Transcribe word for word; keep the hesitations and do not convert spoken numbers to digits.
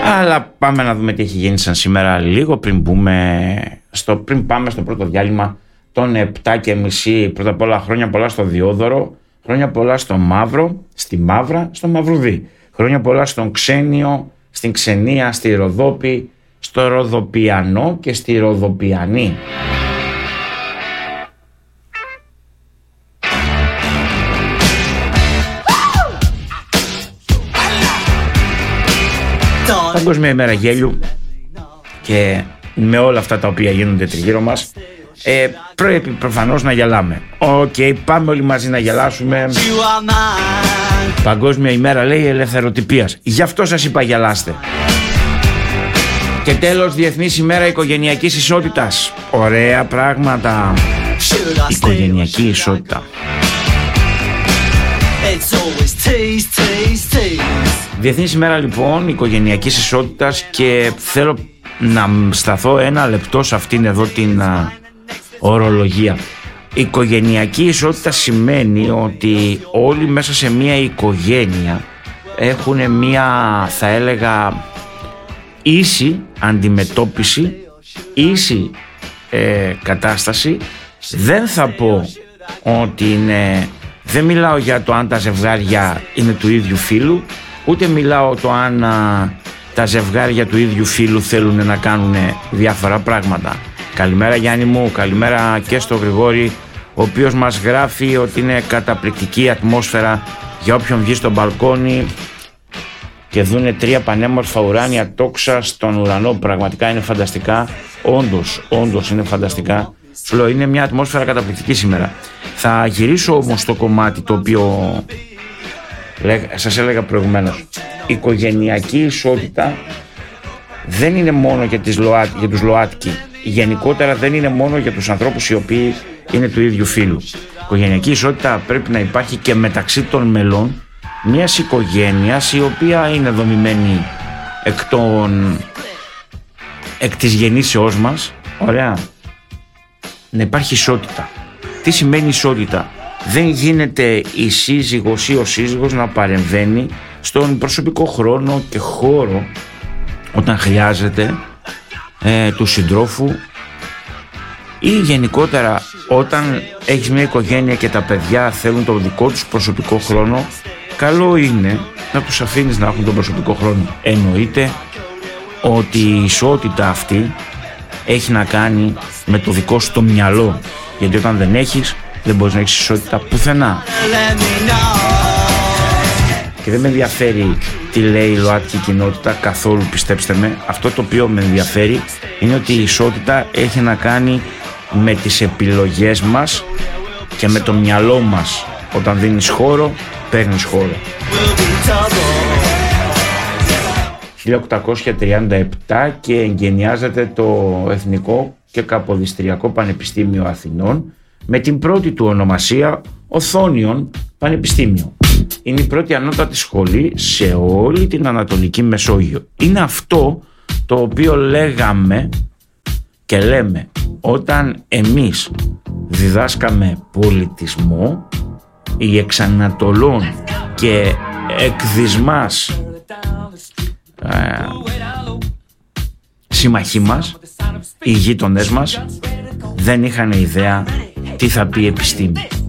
Αλλά πάμε να δούμε τι έχει γίνει σαν σήμερα λίγο πριν, μπούμε στο, πριν πάμε στο πρώτο διάλειμμα των επτά και μισή. Πρώτα απ' όλα χρόνια πολλά στο Διόδωρο, χρόνια πολλά στο Μαύρο, στη Μαύρα, στο Μαυρουδί. Χρόνια πολλά στον Ξένιο, στην Ξενία, στη Ροδόπη, στο Ροδοπιανό και στη Ροδοπιανή. Παγκόσμια ημέρα γέλιου και με όλα αυτά τα οποία γίνονται τριγύρω μας ε, πρέπει προφανώς να γελάμε. Οκ, okay, πάμε όλοι μαζί να γελάσουμε. Παγκόσμια ημέρα λέει ελευθεροτυπίας. Γι' αυτό σας είπα γελάστε. Και τέλος, Διεθνής ημέρα οικογενειακής ισότητας. Ωραία πράγματα. Οικογενειακή ισότητα. Διεθνής ημέρα λοιπόν οικογενειακής ισότητας και θέλω να σταθώ ένα λεπτό σε αυτήν εδώ την α, ορολογία. Οικογενειακή ισότητα σημαίνει ότι όλοι μέσα σε μια οικογένεια έχουν μια, θα έλεγα, ίση αντιμετώπιση, ίση ε, κατάσταση. Δεν θα πω ότι είναι, δεν μιλάω για το αν τα ζευγάρια είναι του ίδιου φύλου, ούτε μιλάω το αν α, τα ζευγάρια του ίδιου φύλου θέλουν να κάνουν διάφορα πράγματα. Καλημέρα Γιάννη μου, καλημέρα και στο Γρηγόρη, ο οποίος μας γράφει ότι είναι καταπληκτική ατμόσφαιρα για όποιον βγει στο μπαλκόνι και δούνε τρία πανέμορφα ουράνια τόξα στον ουρανό. Πραγματικά είναι φανταστικά, όντως, όντως είναι φανταστικά. Σου λέω, είναι μια ατμόσφαιρα καταπληκτική σήμερα. Θα γυρίσω όμως στο κομμάτι το οποίο σας έλεγα προηγουμένως. Η οικογενειακή ισότητα δεν είναι μόνο για, τις ΛΟΑΤ, για τους ΛΟΑΤΚΙ. Γενικότερα δεν είναι μόνο για τους ανθρώπους οι οποίοι είναι του ίδιου φύλου. Η οικογενειακή ισότητα πρέπει να υπάρχει και μεταξύ των μελών μιας οικογένειας η οποία είναι δομημένη εκ, των, εκ της γεννήσεώς μας. Ωραία. Να υπάρχει ισότητα. Τι σημαίνει ισότητα? Δεν γίνεται η σύζυγος ή ο σύζυγος να παρεμβαίνει στον προσωπικό χρόνο και χώρο όταν χρειάζεται ε, του συντρόφου ή γενικότερα όταν έχεις μια οικογένεια και τα παιδιά θέλουν τον δικό τους προσωπικό χρόνο. Καλό είναι να τους αφήνεις να έχουν τον προσωπικό χρόνο. Εννοείται ότι η ισότητα αυτή έχει να κάνει με το δικό σου το μυαλό, γιατί όταν δεν έχεις δεν μπορείς να έχεις ισότητα πουθενά. Και δεν με ενδιαφέρει τι λέει η ΛΟΑΤΚΙ κοινότητα καθόλου, πιστέψτε με. Αυτό το οποίο με ενδιαφέρει είναι ότι η ισότητα έχει να κάνει με τις επιλογές μας και με το μυαλό μας. Όταν δίνεις χώρο, παίρνεις χώρο. χίλια οκτακόσια τριάντα επτά και εγκαινιάζεται το Εθνικό και Καποδιστριακό Πανεπιστήμιο Αθηνών με την πρώτη του ονομασία Οθόνιον Πανεπιστήμιο. Είναι η πρώτη ανώτατη σχολή σε όλη την Ανατολική Μεσόγειο. Είναι αυτό το οποίο λέγαμε και λέμε όταν εμείς διδάσκαμε πολιτισμό, οι εξανατολών και εκδισμάς ε, συμμαχοί μας, οι γείτονές μας δεν είχαν ιδέα τι θα πει επιστήμη.